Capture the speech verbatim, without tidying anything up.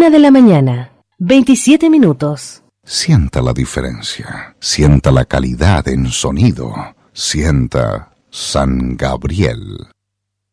Una de la mañana, veintisiete minutos. Sienta la diferencia, sienta la calidad en sonido, sienta San Gabriel.